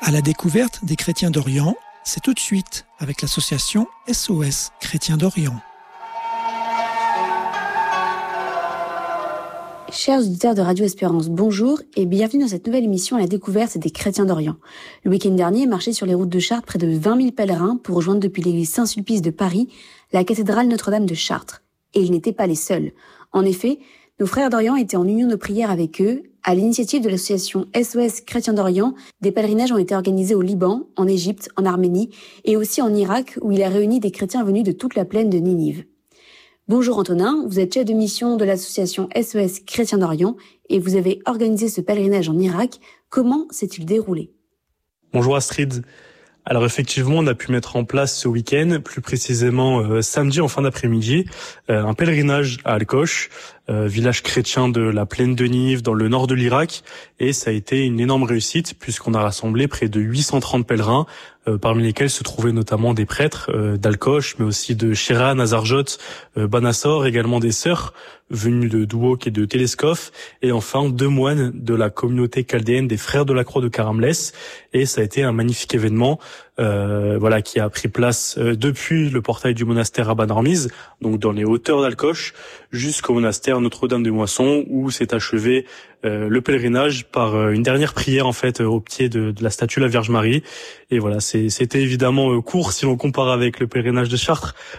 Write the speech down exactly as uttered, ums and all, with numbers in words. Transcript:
À la découverte des chrétiens d'Orient, c'est tout de suite avec l'association S O S Chrétiens d'Orient. Chers auditeurs de Radio Espérance, bonjour et bienvenue dans cette nouvelle émission à la découverte des chrétiens d'Orient. Le week-end dernier, marché sur les routes de Chartres près de vingt mille pèlerins pour rejoindre depuis l'église Saint-Sulpice de Paris la cathédrale Notre-Dame de Chartres. Et ils n'étaient pas les seuls. En effet, nos frères d'Orient étaient en union de prière avec eux. À l'initiative de l'association S O S Chrétiens d'Orient, des pèlerinages ont été organisés au Liban, en Égypte, en Arménie et aussi en Irak où il a réuni des chrétiens venus de toute la plaine de Ninive. Bonjour Antonin, vous êtes chef de mission de l'association S O S Chrétiens d'Orient et vous avez organisé ce pèlerinage en Irak. Comment s'est-il déroulé ? Bonjour Astrid. Alors effectivement, on a pu mettre en place ce week-end, plus précisément euh, samedi en fin d'après-midi, euh, un pèlerinage à Al-Kosh, euh, village chrétien de la plaine de Ninive dans le nord de l'Irak, et ça a été une énorme réussite puisqu'on a rassemblé près de huit cent trente pèlerins, euh, parmi lesquels se trouvaient notamment des prêtres euh, d'Al-Kosh, mais aussi de Shiraz, Nazarjot, euh, Banassor, également des sœurs venus de Douok et de Télescof, et enfin deux moines de la communauté chaldéenne des Frères de la Croix de Karamlès, et ça a été un magnifique événement euh, voilà qui a pris place euh, depuis le portail du monastère Rabban Hormiz, donc dans les hauteurs d'Al-Kosh, jusqu'au monastère Notre-Dame des Moissons, où s'est achevé euh, le pèlerinage par euh, une dernière prière en fait euh, au pied de, de la statue de la Vierge Marie. Et voilà, c'est, c'était évidemment euh, court si l'on compare avec le pèlerinage de Chartres,